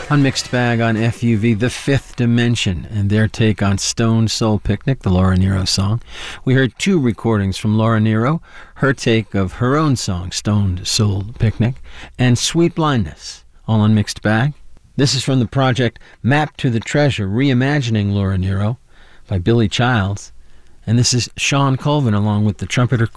On Mixed Bag on FUV, The Fifth Dimension, and their take on Stoned Soul Picnic, the Laura Nyro song. We heard two recordings from Laura Nyro, her take of her own song, Stoned Soul Picnic, and Sweet Blindness, all on Mixed Bag. This is from the project Map to the Treasure, Reimagining Laura Nyro by Billy Childs. And this is Sean Colvin along with the trumpeter